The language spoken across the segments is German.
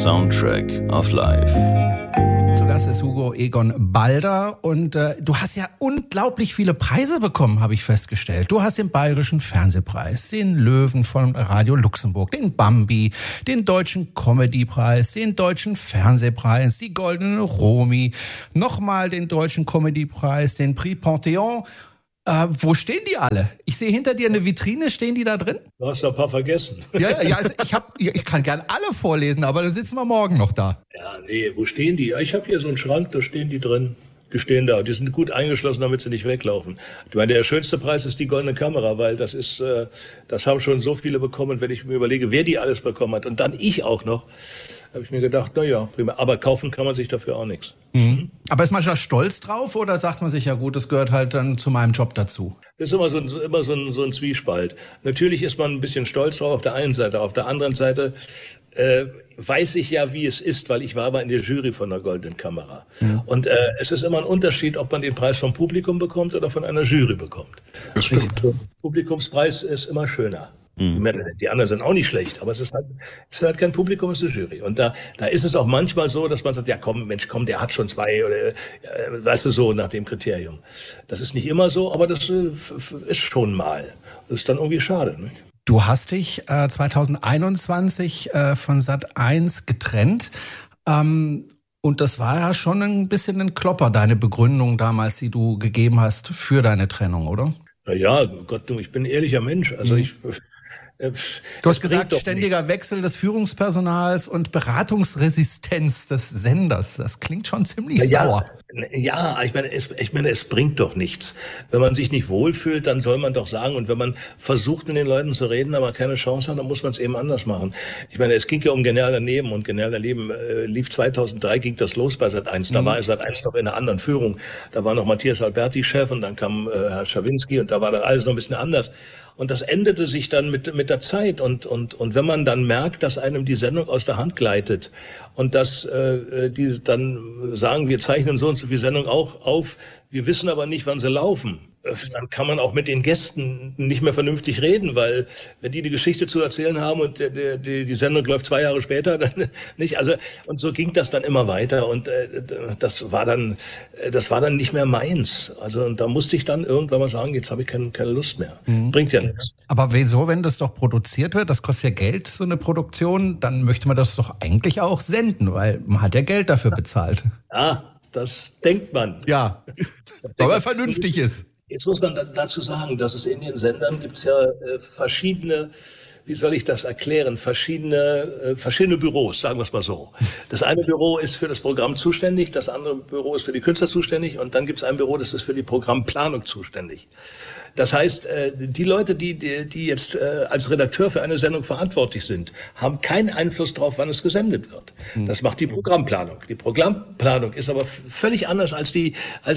soundtrack of life. Zu Gast ist Hugo Egon Balder und du hast ja unglaublich viele Preise bekommen, habe ich festgestellt. Du hast den Bayerischen Fernsehpreis, den Löwen von Radio Luxemburg, den Bambi, den Deutschen Comedypreis, den Deutschen Fernsehpreis, die Goldene Romy, nochmal den Deutschen Comedypreis, den Prix Panthéon. Wo stehen die alle? Ich sehe hinter dir eine Vitrine, stehen die da drin? Du hast ein paar vergessen. Ja, also ich kann gern alle vorlesen, aber dann sitzen wir morgen noch da. Ja, nee, wo stehen die? Ich habe hier so einen Schrank, da stehen die drin. Die stehen da, die sind gut eingeschlossen, damit sie nicht weglaufen. Ich meine, der schönste Preis ist die Goldene Kamera, weil das haben schon so viele bekommen, wenn ich mir überlege, wer die alles bekommen hat. Und dann ich auch noch, habe ich mir gedacht, naja, prima. Aber kaufen kann man sich dafür auch nichts. Mhm. Aber ist man schon stolz drauf oder sagt man sich, ja gut, das gehört halt dann zu meinem Job dazu? Das ist immer so ein Zwiespalt. Natürlich ist man ein bisschen stolz drauf auf der einen Seite, auf der anderen Seite weiß ich ja, wie es ist, weil ich war aber in der Jury von der Goldenen Kamera. Ja. Und es ist immer ein Unterschied, ob man den Preis vom Publikum bekommt oder von einer Jury bekommt. Das stimmt. Der Publikumspreis ist immer schöner. Mhm. Die anderen sind auch nicht schlecht, aber es ist halt kein Publikum, es ist eine Jury. Und da ist es auch manchmal so, dass man sagt, ja komm, der hat schon 2 oder weißt du, so nach dem Kriterium. Das ist nicht immer so, aber das ist schon mal. Das ist dann irgendwie schade, nicht? Du hast dich 2021 von Sat.1 getrennt. Und das war ja schon ein bisschen ein Klopper, deine Begründung damals, die du gegeben hast für deine Trennung, oder? Na ja, Gott, ich bin ein ehrlicher Mensch. Also Du hast gesagt, ständiger Wechsel des Führungspersonals und Beratungsresistenz des Senders. Das klingt schon ziemlich sauer. Ja, ich meine, es bringt doch nichts. Wenn man sich nicht wohlfühlt, dann soll man doch sagen. Und wenn man versucht, mit den Leuten zu reden, aber keine Chance hat, dann muss man es eben anders machen. Ich meine, es ging ja um Genial daneben. Und Genial daneben lief 2003, ging das los bei Sat.1. Da war Sat.1 noch in einer anderen Führung. Da war noch Matthias Alberti Chef und dann kam Herr Schawinski und da war das alles noch ein bisschen anders. Und das änderte sich dann mit der Zeit. Und wenn man dann merkt, dass einem die Sendung aus der Hand gleitet und dass die dann sagen, wir zeichnen so und so viel Sendung auch auf, wir wissen aber nicht, wann sie laufen, dann kann man auch mit den Gästen nicht mehr vernünftig reden, weil wenn die Geschichte zu erzählen haben und die Sendung läuft 2 Jahre später, dann nicht. Also und so ging das dann immer weiter und das war dann nicht mehr meins. Also und da musste ich dann irgendwann mal sagen, jetzt habe ich keine Lust mehr. Bringt ja nichts. Aber wieso, wenn das doch produziert wird, das kostet ja Geld, so eine Produktion, dann möchte man das doch eigentlich auch senden, weil man hat ja Geld dafür bezahlt. Ja, das denkt man. Ja, aber vernünftig ist. Jetzt muss man dazu sagen, dass es in den Sendern gibt es ja verschiedene, wie soll ich das erklären, verschiedene Büros, sagen wir es mal so. Das eine Büro ist für das Programm zuständig, das andere Büro ist für die Künstler zuständig und dann gibt es ein Büro, das ist für die Programmplanung zuständig. Das heißt, die Leute, die jetzt als Redakteur für eine Sendung verantwortlich sind, haben keinen Einfluss darauf, wann es gesendet wird. Das macht die Programmplanung. Die Programmplanung ist aber völlig anders als die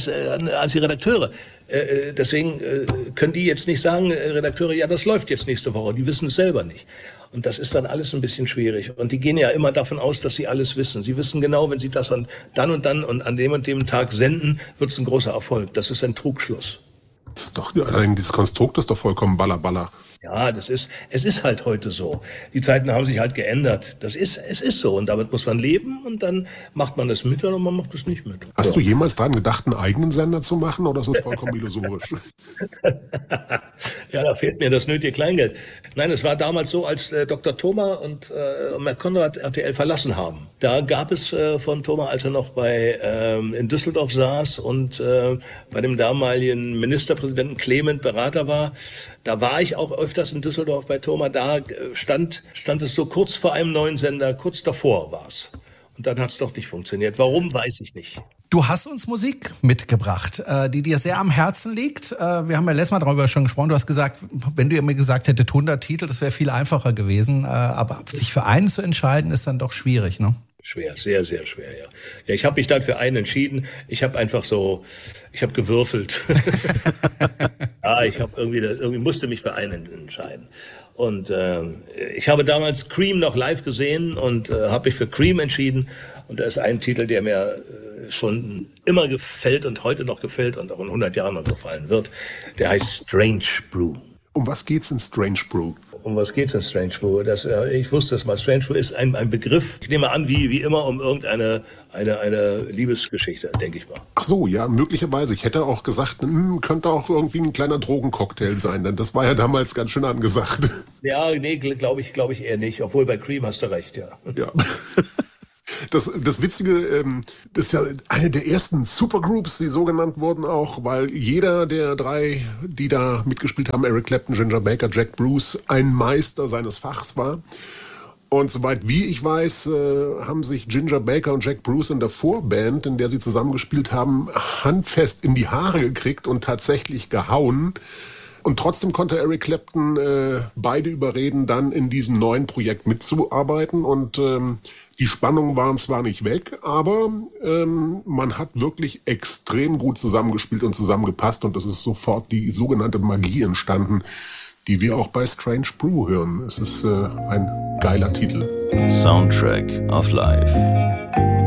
Redakteure. Deswegen können die jetzt nicht sagen, Redakteure, ja, das läuft jetzt nächste Woche. Die wissen es selber nicht. Und das ist dann alles ein bisschen schwierig. Und die gehen ja immer davon aus, dass sie alles wissen. Sie wissen genau, wenn sie das dann und an dem und dem Tag senden, wird es ein großer Erfolg. Das ist ein Trugschluss. Das ist doch, allein dieses Konstrukt ist doch vollkommen ballerballer. Ja, es ist halt heute so. Die Zeiten haben sich halt geändert. Es ist so und damit muss man leben und dann macht man es mit oder man macht es nicht mit. Hast du jemals daran gedacht, einen eigenen Sender zu machen oder ist das vollkommen illusorisch? Ja, da fehlt mir das nötige Kleingeld. Nein, es war damals so, als Dr. Thoma und Matt Konrad RTL verlassen haben. Da gab es von Thoma, als er noch in Düsseldorf saß und bei dem damaligen Ministerpräsidenten Clement Berater war, da war ich auch öfters in Düsseldorf bei Thoma. Da stand es so kurz vor einem neuen Sender, kurz davor war es. Und dann hat es doch nicht funktioniert. Warum, weiß ich nicht. Du hast uns Musik mitgebracht, die dir sehr am Herzen liegt. Wir haben ja letztes Mal darüber schon gesprochen. Du hast gesagt, wenn du mir gesagt hättest 100 Titel, das wäre viel einfacher gewesen. Aber sich für einen zu entscheiden, ist dann doch schwierig, ne? Schwer, sehr, sehr schwer, ja. Ja, ich habe mich dann für einen entschieden. Ich habe gewürfelt. Ja, irgendwie musste mich für einen entscheiden. Und ich habe damals Cream noch live gesehen und habe mich für Cream entschieden. Und da ist ein Titel, der mir schon immer gefällt und heute noch gefällt und auch in 100 Jahren noch gefallen wird. Der heißt Strange Brew. Um was geht's in Strange Brew? Um was geht's in Strange Brew? Ich wusste es mal. Strange Brew ist ein Begriff, ich nehme an, wie immer um irgendeine eine Liebesgeschichte, denke ich mal. Ach so, ja, möglicherweise. Ich hätte auch gesagt, könnte auch irgendwie ein kleiner Drogencocktail sein, denn das war ja damals ganz schön angesagt. Ja, nee, glaube ich eher nicht. Obwohl bei Cream hast du recht, ja. Ja. Das Witzige, das ist ja eine der ersten Supergroups, die so genannt wurden auch, weil jeder der drei, die da mitgespielt haben, Eric Clapton, Ginger Baker, Jack Bruce, ein Meister seines Fachs war. Und soweit wie ich weiß, haben sich Ginger Baker und Jack Bruce in der Vorband, in der sie zusammengespielt haben, handfest in die Haare gekriegt und tatsächlich gehauen. Und trotzdem konnte Eric Clapton beide überreden, dann in diesem neuen Projekt mitzuarbeiten. Und die Spannungen waren zwar nicht weg, aber man hat wirklich extrem gut zusammengespielt und zusammengepasst. Und es ist sofort die sogenannte Magie entstanden, die wir auch bei Strange Brew hören. Es ist ein geiler Titel. Soundtrack of Life.